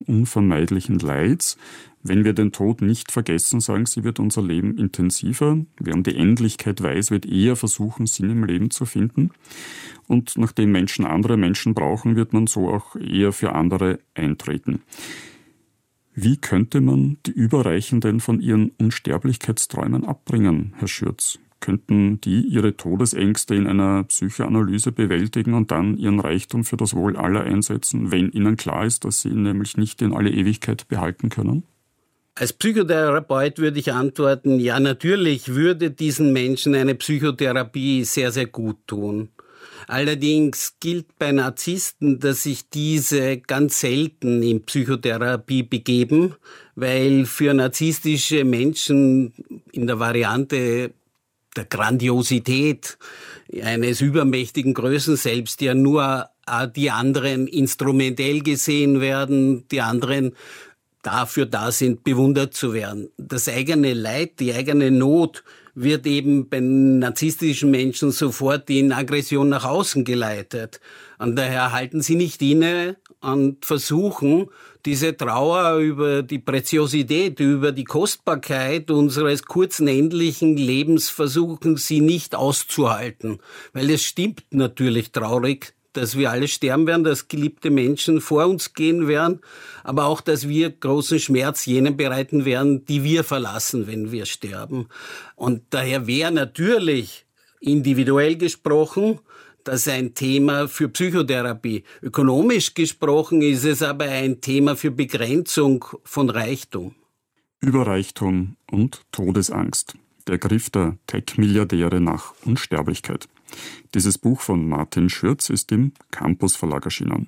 unvermeidlichen Leids. Wenn wir den Tod nicht vergessen, sagen sie, wird unser Leben intensiver. Wer um die Endlichkeit weiß, wird eher versuchen, Sinn im Leben zu finden. Und nachdem Menschen andere Menschen brauchen, wird man so auch eher für andere eintreten. Wie könnte man die Überreichenden von ihren Unsterblichkeitsträumen abbringen, Herr Schürz? Könnten die ihre Todesängste in einer Psychoanalyse bewältigen und dann ihren Reichtum für das Wohl aller einsetzen, wenn ihnen klar ist, dass sie ihn nämlich nicht in alle Ewigkeit behalten können? Als Psychotherapeut würde ich antworten, ja, natürlich würde diesen Menschen eine Psychotherapie sehr, sehr gut tun. Allerdings gilt bei Narzissten, dass sich diese ganz selten in Psychotherapie begeben, weil für narzisstische Menschen in der Variante der Grandiosität eines übermächtigen Größenselbst ja nur die anderen instrumentell gesehen werden, die anderen dafür da sind, bewundert zu werden. Das eigene Leid, die eigene Not wird eben bei narzisstischen Menschen sofort in Aggression nach außen geleitet. Und daher halten sie nicht inne und versuchen, diese Trauer über die Preziosität, über die Kostbarkeit unseres kurzen, endlichen Lebens versuchen sie nicht auszuhalten. Weil es stimmt natürlich traurig, dass wir alle sterben werden, dass geliebte Menschen vor uns gehen werden, aber auch, dass wir großen Schmerz jenen bereiten werden, die wir verlassen, wenn wir sterben. Und daher wäre natürlich individuell gesprochen das ein Thema für Psychotherapie. Ökonomisch gesprochen ist es aber ein Thema für Begrenzung von Reichtum. Über Reichtum und Todesangst. Der Griff der Tech-Milliardäre nach Unsterblichkeit. Dieses Buch von Martin Schürz ist im Campus Verlag erschienen.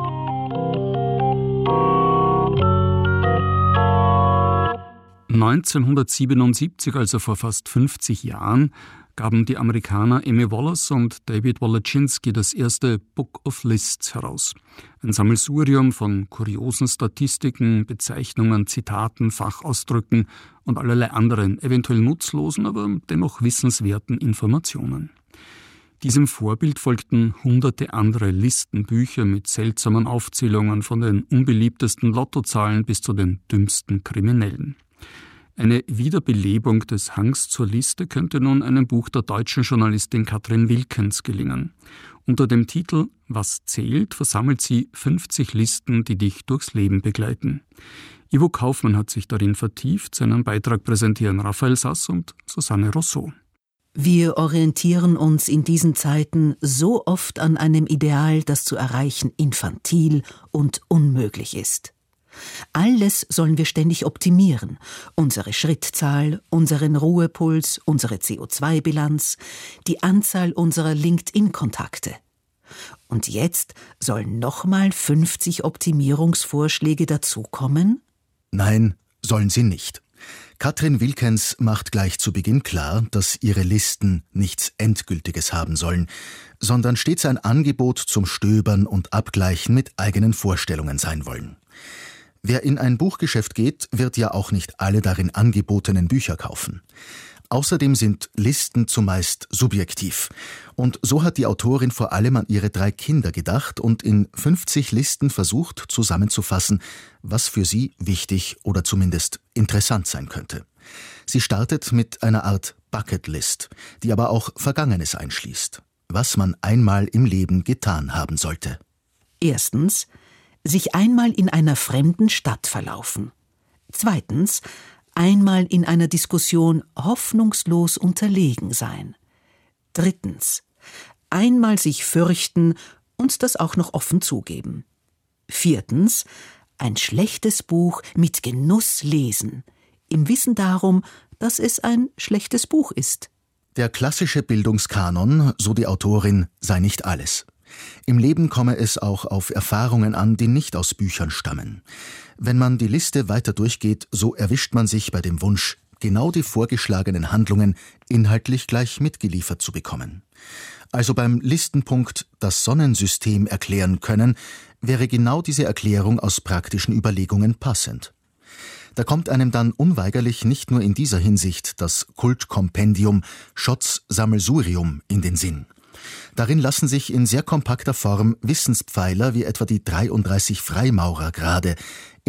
(1977), also vor fast 50 Jahren, gaben die Amerikaner Amy Wallace und David Woloschinski das erste Book of Lists heraus. Ein Sammelsurium von kuriosen Statistiken, Bezeichnungen, Zitaten, Fachausdrücken und allerlei anderen, eventuell nutzlosen, aber dennoch wissenswerten Informationen. Diesem Vorbild folgten hunderte andere Listenbücher mit seltsamen Aufzählungen von den unbeliebtesten Lottozahlen bis zu den dümmsten Kriminellen. Eine Wiederbelebung des Hangs zur Liste könnte nun einem Buch der deutschen Journalistin Katrin Wilkens gelingen. Unter dem Titel »Was zählt« versammelt sie 50 Listen, die dich durchs Leben begleiten. Ivo Kaufmann hat sich darin vertieft. Seinen Beitrag präsentieren Raphael Sass und Susanne Rousseau. Wir orientieren uns in diesen Zeiten so oft an einem Ideal, das zu erreichen infantil und unmöglich ist. Alles sollen wir ständig optimieren. Unsere Schrittzahl, unseren Ruhepuls, unsere CO2-Bilanz, die Anzahl unserer LinkedIn-Kontakte. Und jetzt sollen nochmal 50 Optimierungsvorschläge dazukommen? Nein, sollen sie nicht. Katrin Wilkens macht gleich zu Beginn klar, dass ihre Listen nichts Endgültiges haben sollen, sondern stets ein Angebot zum Stöbern und Abgleichen mit eigenen Vorstellungen sein wollen. Wer in ein Buchgeschäft geht, wird ja auch nicht alle darin angebotenen Bücher kaufen. Außerdem sind Listen zumeist subjektiv. Und so hat die Autorin vor allem an ihre 3 Kinder gedacht und in 50 Listen versucht zusammenzufassen, was für sie wichtig oder zumindest interessant sein könnte. Sie startet mit einer Art Bucketlist, die aber auch Vergangenes einschließt, was man einmal im Leben getan haben sollte. Erstens, sich einmal in einer fremden Stadt verlaufen. Zweitens, einmal in einer Diskussion hoffnungslos unterlegen sein. Drittens, einmal sich fürchten und das auch noch offen zugeben. Viertens, ein schlechtes Buch mit Genuss lesen, im Wissen darum, dass es ein schlechtes Buch ist. Der klassische Bildungskanon, so die Autorin, sei nicht alles. Im Leben komme es auch auf Erfahrungen an, die nicht aus Büchern stammen. Wenn man die Liste weiter durchgeht, so erwischt man sich bei dem Wunsch, genau die vorgeschlagenen Handlungen inhaltlich gleich mitgeliefert zu bekommen. Also beim Listenpunkt das Sonnensystem erklären können, wäre genau diese Erklärung aus praktischen Überlegungen passend. Da kommt einem dann unweigerlich nicht nur in dieser Hinsicht das Kultkompendium Schotts Sammelsurium in den Sinn. Darin lassen sich in sehr kompakter Form Wissenspfeiler wie etwa die 33 Freimaurergrade